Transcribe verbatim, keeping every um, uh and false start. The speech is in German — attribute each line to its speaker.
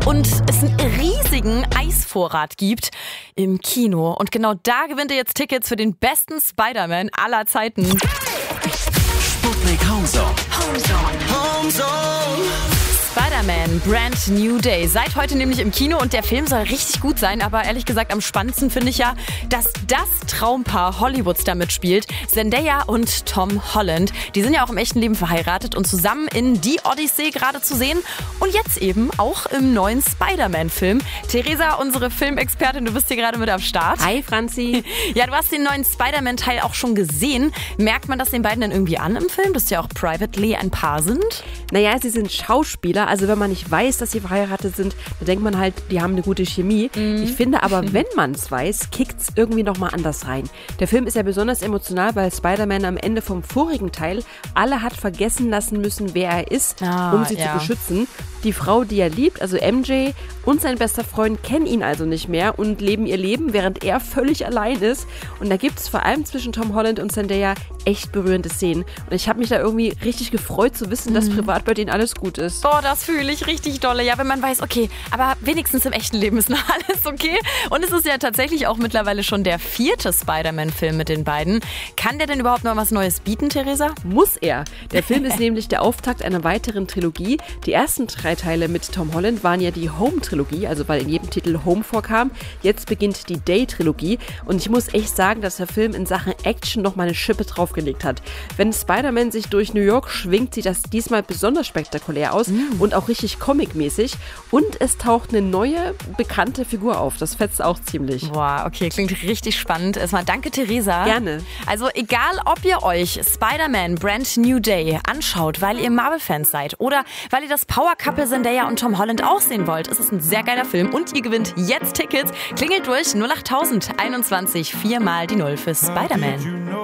Speaker 1: und es einen riesigen Eisvorrat gibt im Kino. Und genau da gewinnt ihr jetzt Tickets für den besten Spider-Man aller Zeiten.
Speaker 2: Sputnik Homezone. Homezone. Homezone.
Speaker 1: Spider-Man Brand New Day. Seit heute nämlich im Kino und der Film soll richtig gut sein, aber ehrlich gesagt am spannendsten finde ich ja, dass das Traumpaar Hollywoods da mitspielt, Zendaya und Tom Holland. Die sind ja auch im echten Leben verheiratet und zusammen in Die Odyssee gerade zu sehen und jetzt eben auch im neuen Spider-Man-Film. Theresa, unsere Filmexpertin, du bist hier gerade mit am Start.
Speaker 3: Hi Franzi.
Speaker 1: Ja, du hast den neuen Spider-Man-Teil auch schon gesehen. Merkt man das den beiden denn irgendwie an im Film, dass sie auch privately ein Paar sind?
Speaker 3: Naja, sie sind Schauspieler, also wenn man nicht weiß, dass sie verheiratet sind, dann denkt man halt, die haben eine gute Chemie. Mhm. Ich finde aber, wenn man es weiß, kickt es irgendwie nochmal anders rein. Der Film ist ja besonders emotional, weil Spider-Man am Ende vom vorigen Teil alle hat vergessen lassen müssen, wer er ist,
Speaker 1: ah,
Speaker 3: um sie
Speaker 1: ja.
Speaker 3: zu beschützen. Die Frau, die er liebt, also M J und sein bester Freund kennen ihn also nicht mehr und leben ihr Leben, während er völlig allein ist. Und da gibt es vor allem zwischen Tom Holland und Zendaya echt berührende Szenen. Und ich habe mich da irgendwie richtig gefreut zu wissen, dass privat bei denen alles gut ist.
Speaker 1: Boah, das fühle ich richtig dolle. Ja, wenn man weiß, okay, aber wenigstens im echten Leben ist noch alles okay. Und es ist ja tatsächlich auch mittlerweile schon der vierte Spider-Man-Film mit den beiden. Kann der denn überhaupt noch was Neues bieten, Theresa?
Speaker 3: Muss er. Der Film ist nämlich der Auftakt einer weiteren Trilogie. Die ersten drei Teile mit Tom Holland waren ja die Home-Trilogie, also weil in jedem Titel Home vorkam. Jetzt beginnt die Day-Trilogie und ich muss echt sagen, dass der Film in Sachen Action noch mal eine Schippe draufgelegt hat. Wenn Spider-Man sich durch New York schwingt, sieht das diesmal besonders spektakulär aus mm. und auch richtig comic-mäßig. Und es taucht eine neue, bekannte Figur auf. Das fetzt auch ziemlich.
Speaker 1: Boah, okay, klingt richtig spannend. Erstmal danke, Theresa.
Speaker 3: Gerne.
Speaker 1: Also egal, ob ihr euch Spider-Man Brand New Day anschaut, weil ihr Marvel-Fans seid oder weil ihr das Power-Couple Zendaya und Tom Holland auch sehen wollt, ist es ein sehr geiler Film und ihr gewinnt jetzt Tickets. Klingelt durch null acht null null einundzwanzig vier mal die Null für Spider-Man.